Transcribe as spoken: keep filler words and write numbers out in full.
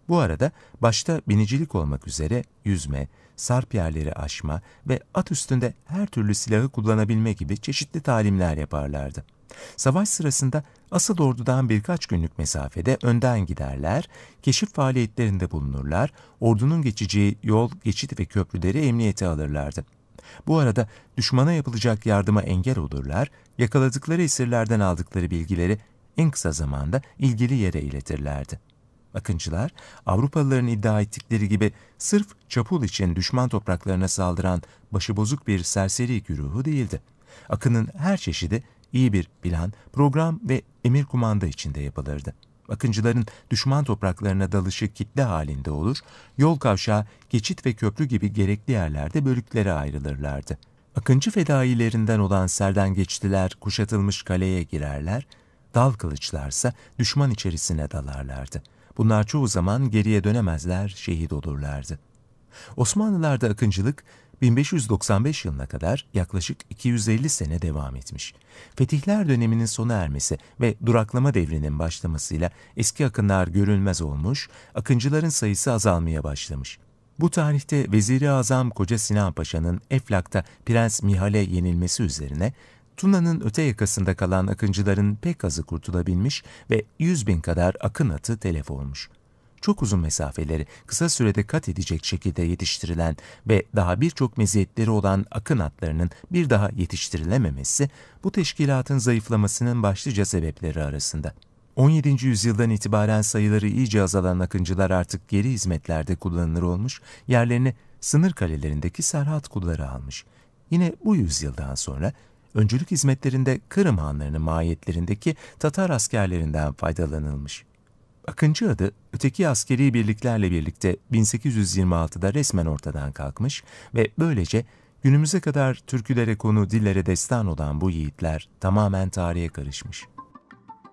Bu arada başta binicilik olmak üzere yüzme, sarp yerleri aşma ve at üstünde her türlü silahı kullanabilme gibi çeşitli talimler yaparlardı. Savaş sırasında asıl ordudan birkaç günlük mesafede önden giderler, keşif faaliyetlerinde bulunurlar, ordunun geçeceği yol, geçit ve köprüleri emniyete alırlardı. Bu arada düşmana yapılacak yardıma engel olurlar, yakaladıkları esirlerden aldıkları bilgileri en kısa zamanda ilgili yere iletirlerdi. Akıncılar, Avrupalıların iddia ettikleri gibi sırf çapul için düşman topraklarına saldıran başıbozuk bir serseri güruhu değildi. Akının her çeşidi iyi bir plan, program ve emir kumanda içinde yapılırdı. Akıncıların düşman topraklarına dalışı kitle halinde olur, yol kavşağı, geçit ve köprü gibi gerekli yerlerde bölüklere ayrılırlardı. Akıncı fedailerinden olan serdengeçtiler kuşatılmış kaleye girerler, dal kılıçlarsa düşman içerisine dalarlardı. Bunlar çoğu zaman geriye dönemezler, şehit olurlardı. Osmanlılar'da akıncılık bin beş yüz doksan beş yılına kadar yaklaşık iki yüz elli sene devam etmiş. Fetihler döneminin sona ermesi ve duraklama devrinin başlamasıyla eski akınlar görülmez olmuş, akıncıların sayısı azalmaya başlamış. Bu tarihte Vezir-i Azam Koca Sinan Paşa'nın Eflak'ta Prens Mihal'e yenilmesi üzerine Tuna'nın öte yakasında kalan akıncıların pek azı kurtulabilmiş ve yüz bin kadar akın atı telef olmuş. Çok uzun mesafeleri kısa sürede kat edecek şekilde yetiştirilen ve daha birçok meziyetleri olan akın atlarının bir daha yetiştirilememesi bu teşkilatın zayıflamasının başlıca sebepleri arasında. on yedinci yüzyıldan itibaren sayıları iyice azalan akıncılar artık geri hizmetlerde kullanılır olmuş, yerlerini sınır kalelerindeki serhat kulları almış. Yine bu yüzyıldan sonra öncülük hizmetlerinde Kırım hanlarının mahiyetlerindeki Tatar askerlerinden faydalanılmış. Akıncı adı öteki askeri birliklerle birlikte bin sekiz yüz yirmi altıda resmen ortadan kalkmış ve böylece günümüze kadar türkülere konu, dillere destan olan bu yiğitler tamamen tarihe karışmış.